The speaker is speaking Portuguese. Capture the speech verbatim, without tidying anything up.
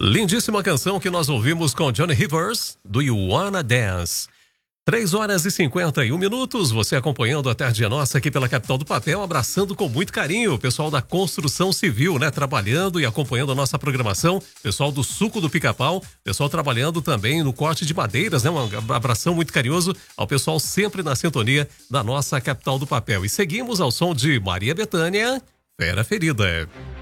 Lindíssima canção que nós ouvimos com Johnny Rivers, do You Wanna Dance. três horas e cinquenta e um minutos, você acompanhando a Tarde Nossa aqui pela Capital do Papel, abraçando com muito carinho o pessoal da construção civil, né? Trabalhando e acompanhando a nossa programação, pessoal do Suco do Pica-Pau, pessoal trabalhando também no corte de madeiras, né? Um abração muito carinhoso ao pessoal sempre na sintonia da nossa Capital do Papel. E seguimos ao som de Maria Bethânia, Fera Ferida.